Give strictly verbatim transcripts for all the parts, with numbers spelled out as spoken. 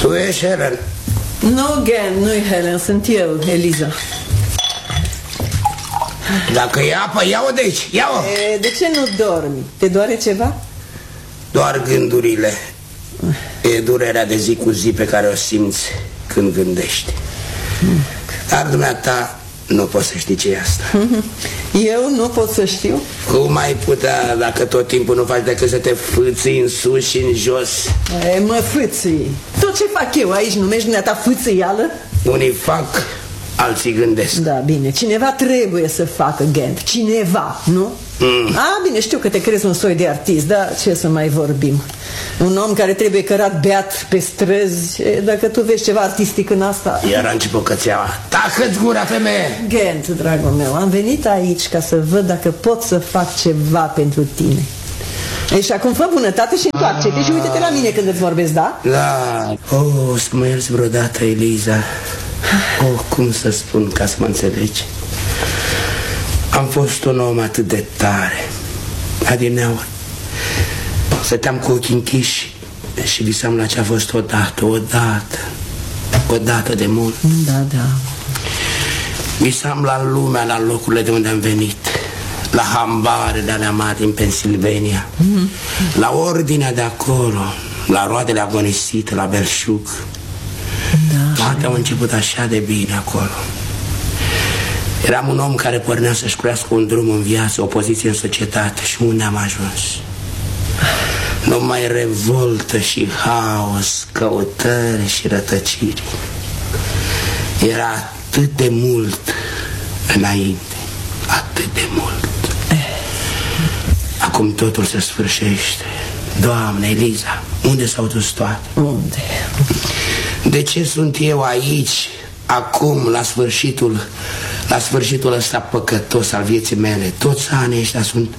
Tu ești Helen? Nu, Gen, nu-i Helen, sunt eu, Eliza. Dacă e apă, ia-o de aici, ia-o. E, de ce nu dormi? Te doare ceva? Doar gândurile. E durerea de zi cu zi pe care o simți când gândești. Dar dumneata nu poți să știi ce e asta. Eu nu pot să știu? Cum ai putea dacă tot timpul nu faci decât să te fâții în sus și în jos? E, mă fâții. Tot ce fac eu aici numești dumneata fâțâială? Unii fac, alții gândesc. Da, bine, cineva trebuie să facă, Gent. Cineva, nu? Mm. A, bine, știu că te crezi un soi de artist, dar ce să mai vorbim? Un om care trebuie cărat beat pe străzi. E, dacă tu vezi ceva artistic în asta... Iar a început cățeaua. Tacă-ți gura, femeie! Gent, dragul meu, am venit aici ca să văd dacă pot să fac ceva pentru tine. E, și acum fă bunătate și întoarce-te și uite-te la mine când îți vorbesc, da? Da. Oh, să mă ierți vreodată, Eliza. Oh, cum să spun ca să mă înțelegi? Am fost un om atât de tare. Adineauri stăteam cu ochii închiși și visam la ce a fost odată, odată, odată de mult. Da, da. Visam la lumea, la locurile de unde am venit, la hambarele alea mari din Pennsylvania, mm-hmm. la ordinea de acolo, la roadele agonisite, la belșug. Da. Toate au început așa de bine acolo. Eram un om care pornea să-și crească un drum în viață, o poziție în societate. Și unde am ajuns? Numai revoltă și haos, căutări și rătăciri. Era atât de mult înainte, atât de mult. Acum totul se sfârșește. Doamne, Eliza, unde s-au dus toate? Unde? De ce sunt eu aici, acum, la sfârșitul, la sfârșitul ăsta păcătos al vieții mele? Toți anii ăștia sunt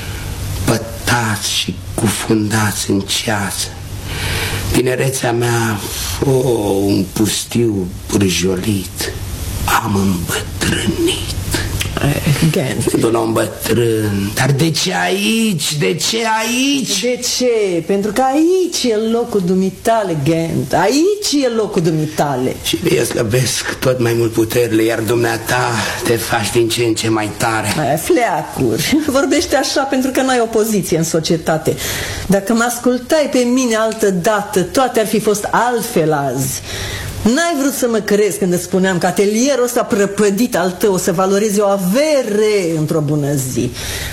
pătați și cufundați în ceață. Tinerețea mea, oh, un pustiu pârjolit. Am îmbătrânit. Gent. Sunt un om bătrân. Dar de ce aici? De ce aici? De ce? Pentru că aici e locul dumitale, Gent. Aici e locul dumitale. Și eu slăbesc tot mai mult puterile, iar dumneata te faci din ce în ce mai tare. Aia, fleacuri. Vorbește așa pentru că n-ai opoziție în societate. Dacă mă ascultai pe mine altă dată, toate ar fi fost altfel azi. N-ai vrut să mă crezi când îți spuneam că atelierul ăsta prăpădit al tău o să valoreze o avere într-o bună zi.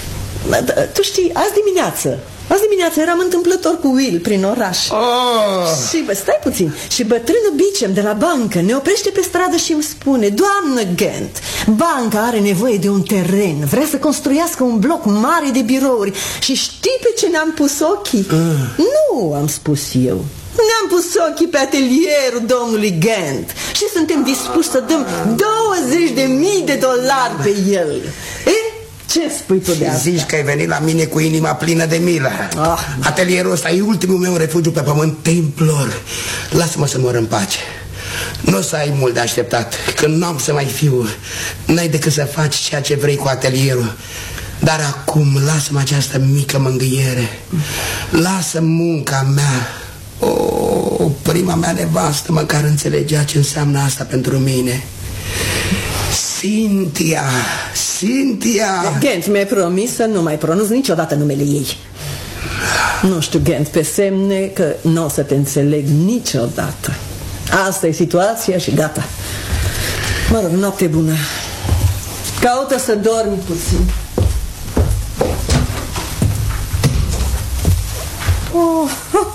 Tu știi, azi dimineață Azi dimineață eram întâmplător cu Will prin oraș. oh. Și bă, stai puțin. Și bătrânul Bicem de la bancă ne oprește pe stradă și îmi spune: Doamnă Gent, banca are nevoie de un teren, vrea să construiască un bloc mare de birouri. Și știi pe ce ne-am pus ochii? uh. Nu, am spus eu, ne-am pus ochii pe atelierul domnului Gent și suntem dispuși să dăm douăzeci de mii de dolari pe el. E? Ce spui tu de asta? Zici că ai venit la mine cu inima plină de milă. ah. Atelierul ăsta e ultimul meu refugiu pe pământ. Te implor, lasă-mă să mor în pace. Nu o să ai mult de așteptat. Când nu am să mai fiu, n-ai decât să faci ceea ce vrei cu atelierul. Dar acum lasă-mă această mică mângâiere. Lasă munca mea. O, prima mea nevastă măcar înțelegea ce înseamnă asta pentru mine. Cynthia, Cynthia. Gent, mi-ai promis să nu mai pronunț niciodată numele ei. Nu știu, Gent, pe semne că nu o să te înțeleg niciodată. Asta e situația și gata. Mă rog, noapte bună. Caută să dormi puțin. Oh.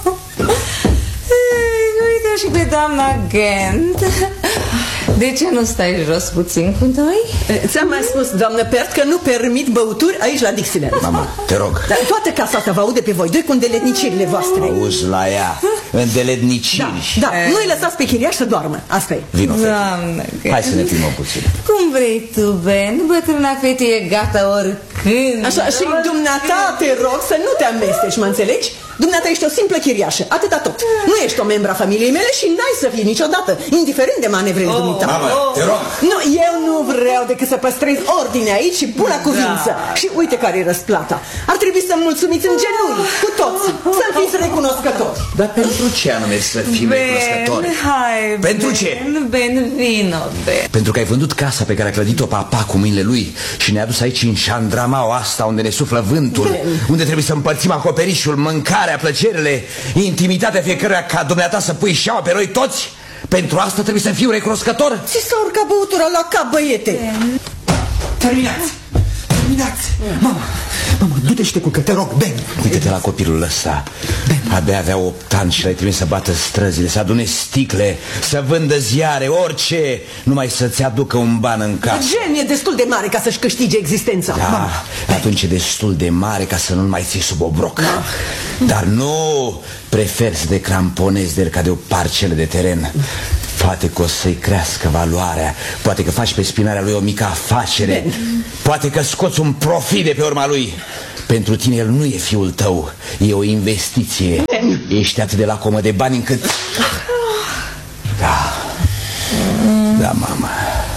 Uite și pe doamna Gent. De ce nu stai jos puțin cu noi? Ți-am mai spus, doamnă Pert, că nu permit băuturi aici la Dixieland. Mama, te rog. Dar toată casa asta vă aude pe voi doi cu îndeletnicirile voastre. Auzi la ea, îndeletniciri. Da, da. Nu-i lăsați pe chiriaș să doarmă. Asta e. Vino, fete. Doamne, hai să ne plimbăm puțin. Cum vrei tu, Ben? Bătrâna fete e gata oricând. Așa, și dumneata te rog să nu te amesteci, mă înțelegi? Dumneata ești o simplă chiriașă, atâta tot. Nu ești o membra familiei mele și n-ai să fii niciodată, indiferent de manevrele oh, dumneata. Mamă, te rog. Nu, eu nu vreau decât să păstrez ordine aici și buna cuvință. Da. Și uite care e răsplata. Ar trebui să-mi mulțumiți în genunchi, cu toți, să-mi fiți recunoscători. Dar pentru ce anume să fim Ben, recunoscători? hai, Pentru Ben, ce? Ben, vino, Ben. Pentru că ai vândut casa pe care a clădit-o papa cu mâinile lui și ne-a dus aici în șandramaua asta unde ne suflă vântul, Ben. Unde trebuie să împărțim acoperișul, mâncarea, plăcerile, intimitatea fiecăruia, ca dumneata să pui șaua pe noi toți. Pentru asta trebuie să fiu recunoscător. Ți s-a urcat băutura la cap, băiete. Ben. Terminați! Terminați! Mama, mama, du-te și te culcă, te rog, Ben. Uite-te la copilul ăsta. Ben. Abia avea opt ani și l-ai trimis să bată străzile, să adune sticle, să vândă ziare, orice, numai să-ți aducă un ban în casă. Gen e destul de mare ca să-și câștige existența. Da, mama. Atunci e destul de mare ca să nu-l mai ții sub obroc. Da. Dar nu prefer să te cramponezi de el ca de o parcelă de teren. Poate că o să-i crească valoarea, poate că faci pe spinarea lui o mică afacere, Ben. Poate că scoți un profit de pe urma lui. Pentru tine el nu e fiul tău, e o investiție. Ben. Ești atât de lacomă de bani încât... Da, da, mama.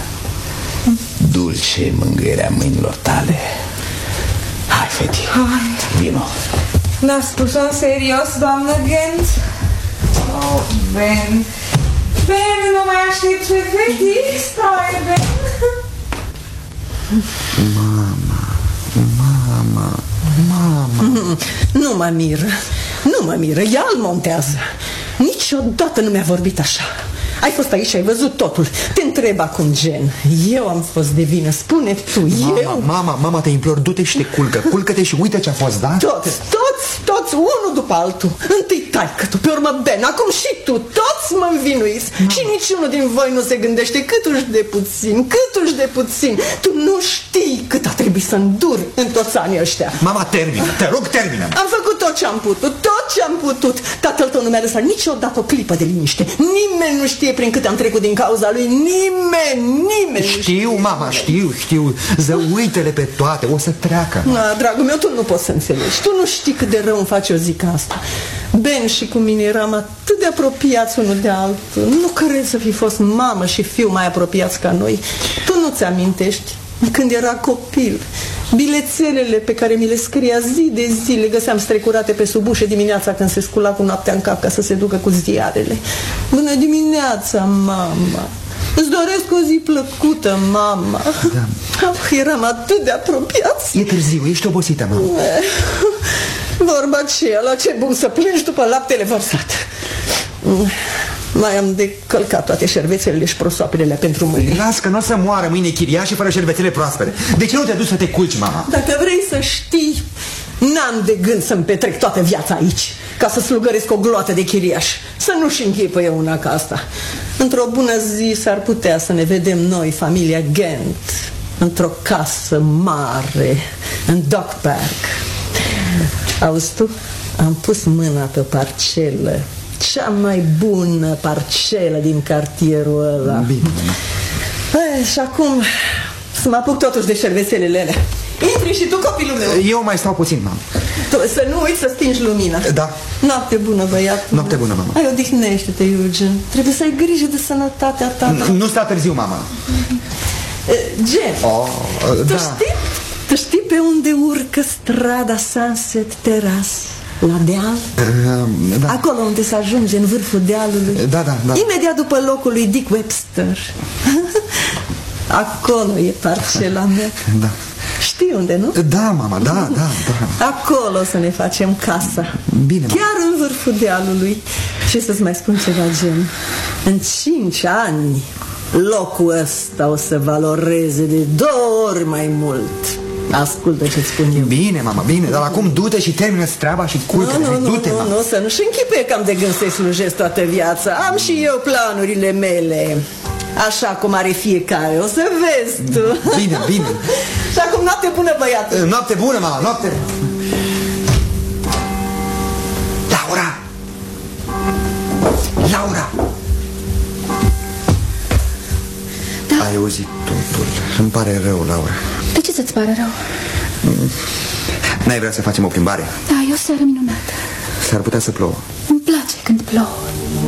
Dulce mângâierea mâinilor tale. Hai, feti, vino. N-a spus-o în serios, doamnă Gent? Oh, Ben. Ben, nu mai aștept pe feti. Stai, Ben. Mama, mama, mama. Nu mă miră, nu mă miră, ea îl montează. Niciodată nu mi-a vorbit așa. Ai fost aici și ai văzut totul. Te întreb acum, Gen. Eu am fost de vină, spune tu. Mama, eu... mama, mama, te implor, du-te și te culcă. Culcă-te și uite ce a fost, da? Toți, toți, toți, unul după altul. Întâi taică-tu, pe urmă Ben, acum și tu. Toți mă învinuiți. Mama. Și niciunul din voi nu se gândește câtuși de puțin, câtuși de puțin. Tu nu știi cât a trebuit să îndur în toți anii ăștia. Mama, termină, te rog, termină. Am făcut tot ce am putut, tot ce am putut. Tatăl tău nu mi-a lăsat niciodată o clipă de liniște. Nimeni nu știe prin cât am trecut din cauza lui. Nimeni, nimeni. Știu, mama, știu, știu. Zăuite-le pe toate, o să treacă. Na, dragul meu, tu nu poți să înțelegi. Tu nu știi cât de rău îmi face o zi ca asta. Ben și cu mine eram atât de apropiați unul de altul. Nu crezi să fi fost mamă și fiu mai apropiați ca noi? Tu nu-ți amintești? Când era copil, bilețelele pe care mi le scria zi de zi le găseam strecurate pe sub ușă dimineața când se scula cu noaptea în cap ca să se ducă cu ziarele. Bună dimineața, mama! Îți doresc o zi plăcută, mama. Da. Eram atât de apropiați. E târziu, ești obosită, mama. Vorba aceea, la ce bun să plângi după laptele vărsat. Mai am de călcat toate șervețelele și prosoapelele pentru mâine. Las că nu o să moară mâine chiriașii fără șervețele proaspete. De ce nu te duci să te culci, mama? Dacă vrei să știi, n-am de gând să-mi petrec toată viața aici ca să slugăresc o gloată de chiriaș. Să nu-și închipă eu una ca asta. Într-o bună zi s-ar putea să ne vedem noi, familia Gent, într-o casă mare în Dock Park. Auzi tu? Am pus mâna pe o parcelă, cea mai bună parcelă din cartierul ăla. Bine. E, și acum să mă apuc totuși de șervețelele alea. Intri și tu, copilul meu. Eu mai stau puțin, mama. Tu, să nu uiți să stingi lumina. Da. Noapte bună, băiat. Noapte bună, mama. Hai, odihnește-te, Eugen. Trebuie să ai grijă de sănătatea ta. Nu sta târziu, mama. Gen, oh, tu da. știi? Tu știi pe unde urcă strada Sunset Terrace? La deal? Uh, da. Acolo unde se ajunge, în vârful dealului. Da, da, da. Imediat după locul lui Dick Webster. Acolo e parcela mea. Da. Știi unde, nu? Da, mama, da, da, da. Acolo să ne facem casa. Bine, mama. Chiar în vârful dealului. Și să-ți mai spun ceva, Gen. În cinci ani locul ăsta o să valoreze de două ori mai mult. Ascultă ce-ți spun eu. Bine, mama, bine, dar acum du-te și termină-ți treaba și culcă-te. Nu, nu, du-te, nu, mama. nu, să nu-și închipe că am de gând să-i slujesc toată viața. Am și eu planurile mele, așa cum are fiecare. O să vezi tu. Bine, bine. Și acum noapte bună, băiatul. Noapte bună, mama, noapte. Laura! Laura! Da. Ai auzit totul. Îmi pare rău, Laura. De ce să-ți pare rău? N-ai vrea să facem o plimbare? Da, e o seară minunată. S-ar putea să plouă. Îmi place când plouă.